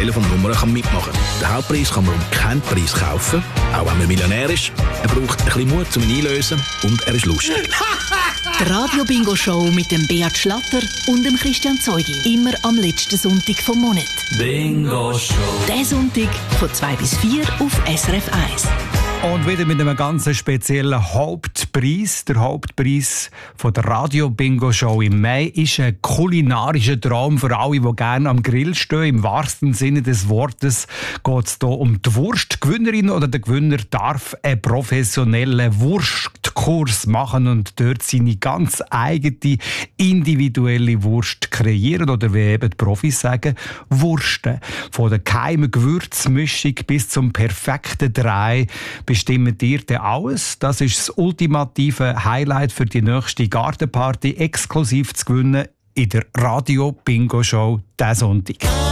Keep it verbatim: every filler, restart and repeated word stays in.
Telefonnummer kann mitmachen. Den Hauptpreis kann man um keinen Preis kaufen, auch wenn man Millionär ist. Er braucht ein bisschen Mut, um ihn einzulösen und er ist lustig. Die Radio-Bingo-Show mit dem Beat Schlatter und dem Christian Zeugin. Immer am letzten Sonntag vom Monat. Bingo-Show. Der Sonntag von zwei bis vier auf S R F eins. Und wieder mit einem ganz speziellen Hauptpreis. Der Hauptpreis von der Radio-Bingo-Show im Mai ist ein kulinarischer Traum für alle, die gerne am Grill stehen. Im wahrsten Sinne des Wortes geht es hier um die Wurst. Die Gewinnerin oder der Gewinner darf einen professionellen Wurstkurs machen und dort seine ganz eigene, individuelle Wurst kreieren. Oder wie eben die Profis sagen, Wursten. Von der geheimen Gewürzmischung bis zum perfekten Drei bestimmen dir denn alles. Das ist das ultimative Highlight für die nächste Gartenparty, exklusiv zu gewinnen in der Radio-Bingo-Show diesen Sonntag.